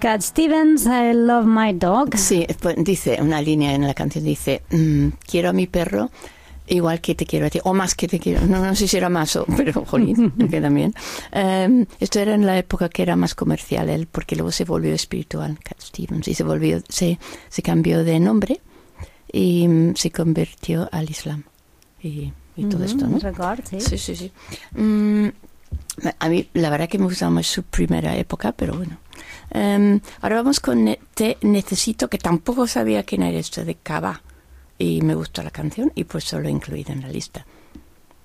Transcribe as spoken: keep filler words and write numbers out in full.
Cat Stevens, I Love My Dog. Sí, pues dice, una línea en la canción dice, mm, quiero a mi perro igual que te quiero a ti, o más que te quiero. No, no sé si era más, o, pero jolín, que también. Um, esto era en la época que era más comercial, él, porque luego se volvió espiritual, Cat Stevens, y se volvió, se, se cambió de nombre y um, se convirtió al Islam. Y, y todo Mm-hmm, esto, ¿no? Record, sí. Sí, sí, sí. Um, a mí, la verdad que me gustaba más su primera época, pero bueno. Um, ahora vamos con ne- Te Necesito, que tampoco sabía quién era esto de Cava. Y me gustó la canción y pues solo he incluido en la lista.